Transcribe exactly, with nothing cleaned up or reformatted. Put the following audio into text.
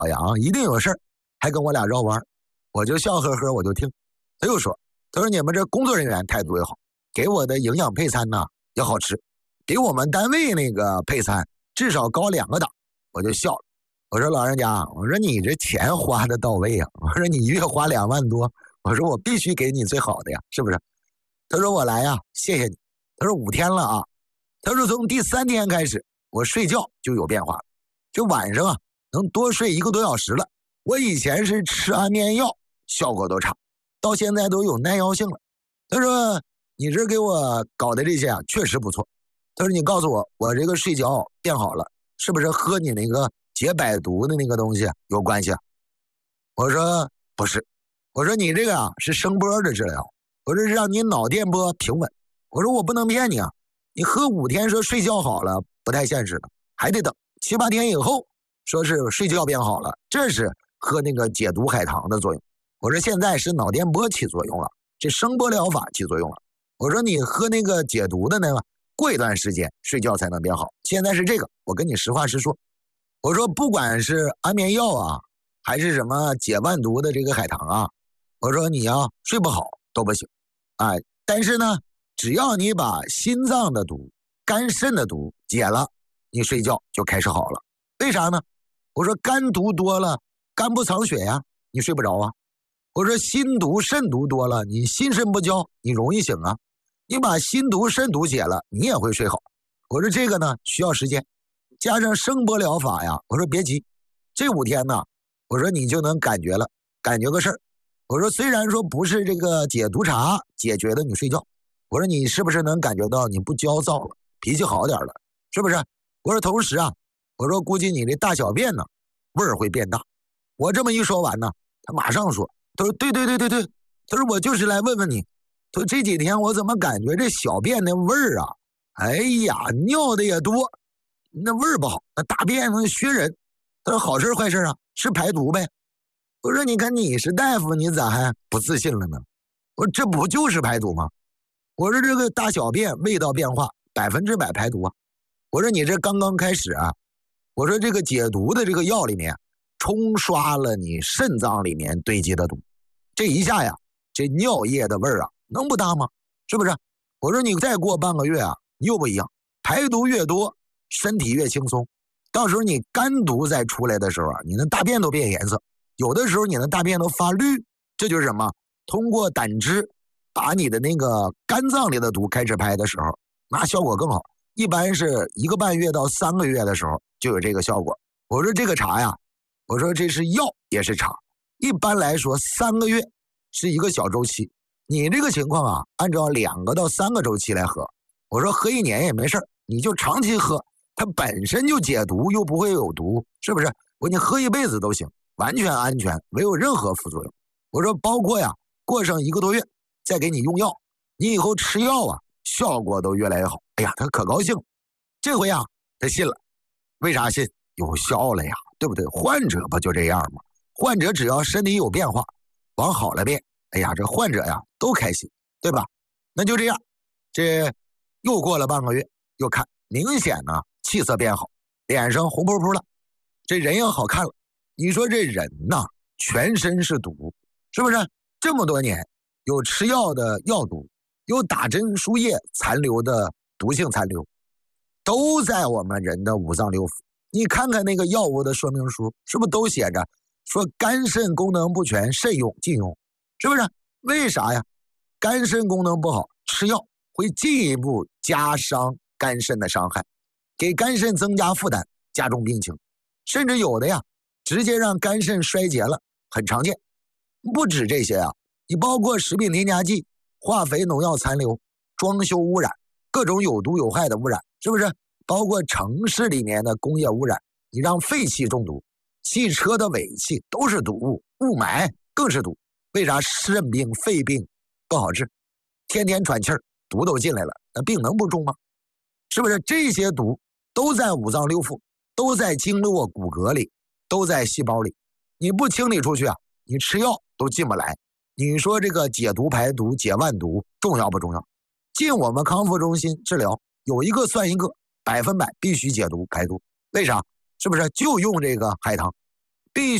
好像啊，一定有事儿，还跟我俩绕弯。我就笑呵呵，我就听。他又说，他说你们这工作人员态度也好，给我的营养配餐呢也好吃，给我们单位那个配餐至少高两个档。我就笑了，我说老人家，我说你这钱花的到位啊，我说你月花两万多，我说我必须给你最好的呀，是不是？他说我来呀，谢谢你。他说五天了啊，他说从第三天开始，我睡觉就有变化了，就晚上啊能多睡一个多小时了。我以前是吃安眠药，效果都差，到现在都有耐药性了。他说你这给我搞的这些啊，确实不错。他说你告诉我，我这个睡觉变好了，是不是和你那个解百毒的那个东西有关系啊？我说不是，我说你这个啊是声波的治疗，我说是让你脑电波平稳。我说我不能骗你啊，你喝五天说睡觉好了不太现实了，还得等七八天以后说是睡觉变好了，这是喝那个解毒海棠的作用。我说现在是脑电波起作用了，这声波疗法起作用了。我说你喝那个解毒的那个，过一段时间睡觉才能变好，现在是这个，我跟你实话实说。我说不管是安眠药啊，还是什么解万毒的这个海棠啊，我说你要睡不好都不行，哎，但是呢，只要你把心脏的毒、肝肾的毒解了，你睡觉就开始好了。为啥呢？我说肝毒多了，肝不藏血呀，你睡不着啊。我说心毒、肾毒多了，你心肾不交，你容易醒啊。你把心毒、肾毒解了，你也会睡好。我说这个呢需要时间，加上声波疗法呀，我说别急，这五天呢，我说你就能感觉了，感觉个事儿。我说虽然说不是这个解毒茶解决的你睡觉，我说你是不是能感觉到你不焦躁了，脾气好点了，是不是？我说同时啊，我说估计你这大小便呢味儿会变大。我这么一说完呢，他马上说，他说对对对对对，他说我就是来问问你，他说这几天我怎么感觉这小便的味儿啊，哎呀尿的也多，那味儿不好，那大便能熏人。他说好事坏事啊，是排毒呗。我说你看你是大夫，你咋还不自信了呢？我说这不就是排毒吗？我说这个大小便味道变化百分之百排毒啊。我说你这刚刚开始啊，我说这个解毒的这个药里面冲刷了你肾脏里面堆积的毒，这一下呀，这尿液的味儿啊能不大吗？是不是？我说你再过半个月啊又不一样，排毒越多身体越轻松，到时候你肝毒再出来的时候啊，你那大便都变颜色，有的时候你的大便都发绿，这就是什么？通过胆汁把你的那个肝脏里的毒开始排的时候，那效果更好。一般是一个半月到三个月的时候就有这个效果。我说这个茶呀，我说这是药也是茶，一般来说三个月是一个小周期，你这个情况啊，按照两个到三个周期来喝。我说喝一年也没事，你就长期喝，它本身就解毒又不会有毒，是不是？我你喝一辈子都行，完全安全，没有任何副作用。我说包括呀，过上一个多月再给你用药，你以后吃药啊效果都越来越好。哎呀，他可高兴，这回啊他信了。为啥信？有效了呀，对不对？患者不就这样吗？患者只要身体有变化往好了变，哎呀这患者呀都开心，对吧？那就这样，这又过了半个月，又看明显呢气色变好，脸上红扑扑了，这人也好看了。你说这人呐全身是毒，是不是？这么多年有吃药的药毒，有打针输液残留的毒性残留，都在我们人的五脏六腑。你看看那个药物的说明书，是不是都写着说肝肾功能不全，慎用禁用，是不是？为啥呀？肝肾功能不好，吃药会进一步加伤肝肾的伤害，给肝肾增加负担，加重病情，甚至有的呀直接让肝肾衰竭了，很常见。不止这些啊，你包括食品添加剂、化肥、农药残留、装修污染，各种有毒有害的污染，是不是？包括城市里面的工业污染，你让废气中毒，汽车的尾气都是毒物，雾霾更是毒。为啥肾病、肺病不好治？天天喘气儿，毒都进来了，那病能不重吗？是不是？这些毒都在五脏六腑，都在经络骨骼里，都在细胞里。你不清理出去啊，你吃药都进不来。你说这个解毒排毒解万毒重要不重要？进我们康复中心治疗有一个算一个，百分百必须解毒排毒。为啥？是不是？就用这个海棠， 必